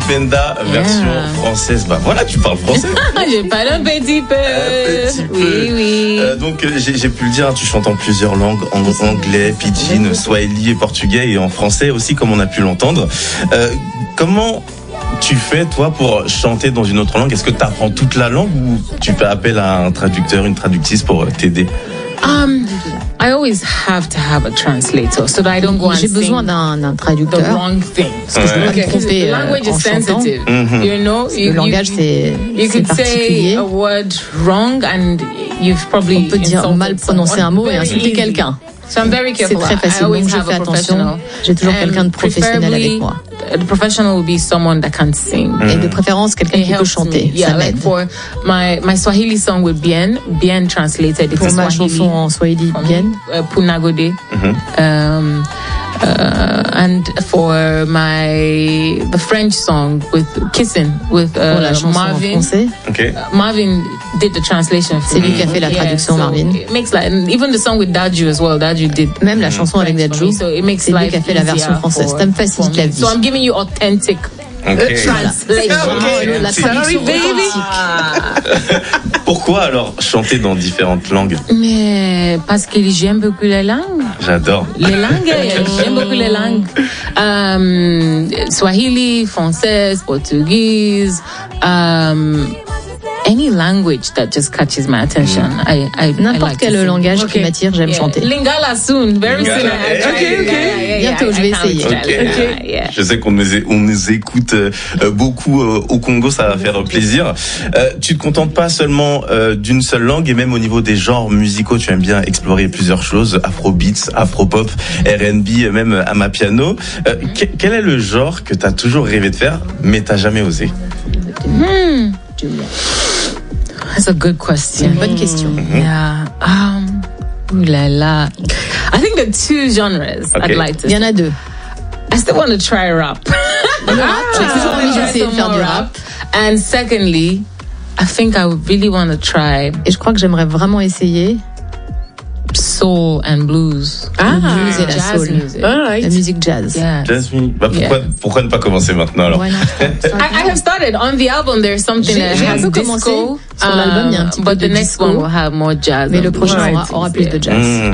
Penda, version française. Bah voilà, tu parles français. Je parle un petit peu. Oui. Donc j'ai pu le dire, tu chantes en plusieurs langues, en anglais, pidgin, swahili et portugais, et en français aussi, comme on a pu l'entendre. Comment tu fais, toi, pour chanter dans une autre langue? Est-ce que tu apprends toute la langue ou tu fais appel à un traducteur, une traductrice pour t'aider? I always have to have a translator so that I don't go and J'ai besoin d'un traducteur. the wrong thing. Parce que je ne peux pas me tromper language en is chantant. sensitive. You know, Le langage, c'est could particulier. say a word wrong and you've probably On peut dire mal prononcer un mot et insulter quelqu'un. So I'm very C'est careful. très facile, I always donc je have fais a attention. professional. J'ai toujours quelqu'un de professionnel avec moi. The professional will be someone that can sing. Et de préférence, quelqu'un It qui peut helps chanter. me. Yeah, Ça like m'aide. for my Swahili song with Bien translated. Pour It's ma Swahili chanson en Swahili, bien. Punagode. And for the French song with Kissing with Pour la chanson en Marvin. français. Okay. Marvin did the translation for C'est lui me. qui a fait la traduction, so Marvin. It makes like, and even the song with Daju as well. Daju did. Même la chanson avec Dadju, So it makes c'est lui life qui a fait la version easier française. for- Ça me for facilite me. la vie. So I'm giving you authentic translation. La traduction authentique. Pourquoi alors chanter dans différentes langues? Mais parce que j'aime beaucoup les langues. J'adore. Les langues, j'aime beaucoup les langues. Swahili, française, portuguese, any language that just catches my attention. I N'importe like quel to sing. langage qui m'attire, j'aime chanter. Lingala soon, very soon. Bientôt, je vais essayer. Yeah. Je sais qu'on nous écoute beaucoup au Congo, ça va faire plaisir. Tu te contentes pas seulement d'une seule langue, et même au niveau des genres musicaux, tu aimes bien explorer plusieurs choses, afrobeats, afropop, R&B, même amapiano. Quel est le genre que tu as toujours rêvé de faire, mais t'as jamais osé? That's a good question. Une bonne question. Yeah. Ooh la la. I think the two genres I'd like to. Il y en a deux. I still want to try rap. J'ai toujours envie d'essayer de faire du rap. And secondly, I think I would really want to try Et je crois que j'aimerais vraiment essayer soul and blues. le blues et la jazz soul. music. La musique jazz. Yeah. Jasmine, pourquoi ne pas commencer maintenant alors? Ouais, non, I have started on the album. There's something that J'ai un has peu commencé. disco. Sur l'album, il y a un petit peu but de the next disco. one will have more jazz. Mais le and prochain blues. aura plus de jazz.